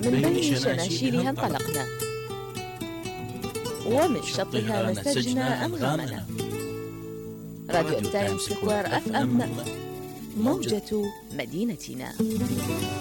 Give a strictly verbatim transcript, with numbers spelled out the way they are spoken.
من بين شناشيرها انطلقنا، ومن شطها نسجنا أنغامنا. راديو تايم سكوير أف أم، موجة مدينتنا.